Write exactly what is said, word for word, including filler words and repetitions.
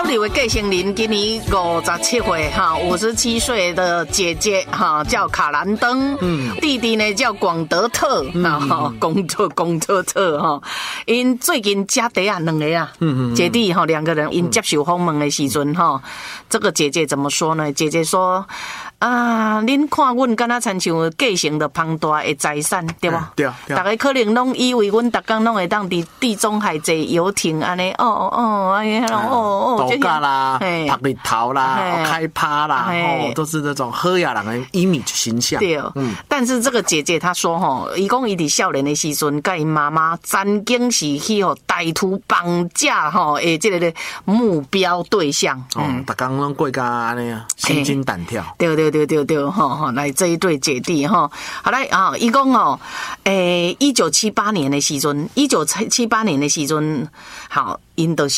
里的继承人今年五十七岁哈，五十七岁的姐姐哈叫卡兰登，嗯，弟弟呢叫广德特，啊哈，广特广特特哈，因最近家弟啊两个啊，嗯嗯，姐弟哈两个人因接受访问的时阵哈，这个姐姐怎么说呢？姐姐说。啊，恁看阮敢若亲像继承的庞大的财产，对吧？ 对对。 大家可能拢以为阮逐工拢会当伫地中海坐游艇安尼，哦哦，哎呀，哦哦，度假啦，拍日头啦，开趴啦，哦，都是那种好野人的 image 形象。 对，嗯。但是这个姐姐她说吼，伊讲伊伫少年的时阵，甲伊妈妈曾经是去互歹徒绑架吼，诶，这个目标对象。 嗯，逐工拢过甲安尼啊，心惊胆跳。 对对。对对对，哈哈，来这一对姐弟哈，好来啊，一共哦，诶，一九七八年的时阵，一九七八年的时阵，好，因都